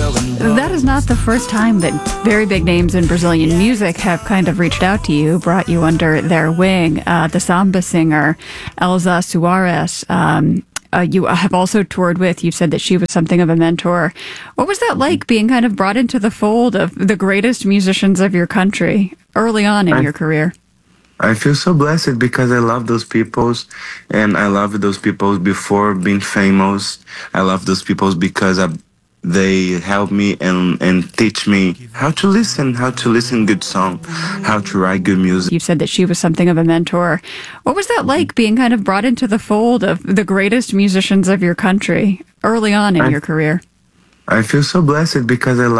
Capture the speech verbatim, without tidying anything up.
That is not the first time that very big names in Brazilian music have kind of reached out to you, brought you under their wing. Uh, the samba singer, Elza Soares, um, uh, you have also toured with. You said that she was something of a mentor. What was that like, being kind of brought into the fold of the greatest musicians of your country early on in I, your career? I feel so blessed because I love those peoples, and I love those peoples before being famous. I love those peoples because I They help me and, and teach me how to listen, how to listen good song, how to write good music. You said that she was something of a mentor. What was that like, being kind of brought into the fold of the greatest musicians of your country early on in I, your career? I feel so blessed because I love